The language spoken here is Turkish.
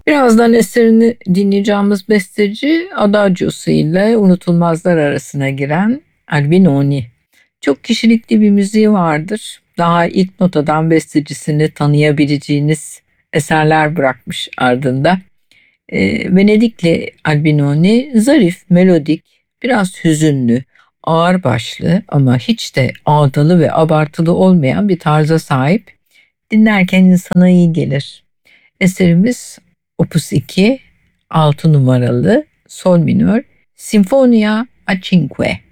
Birazdan eserini dinleyeceğimiz besteci Adagio'su ile unutulmazlar arasına giren Albinoni. Çok kişilikli bir müziği vardır. Daha ilk notadan bestecisini tanıyabileceğiniz eserler bırakmış ardında. Venedikli Albinoni zarif, melodik, biraz hüzünlü, ağırbaşlı ama hiç de ağdalı ve abartılı olmayan bir tarza sahip. Dinlerken insana iyi gelir. Eserimiz Opus 2, 6 numaralı Sol minör Sinfonia a Cinque.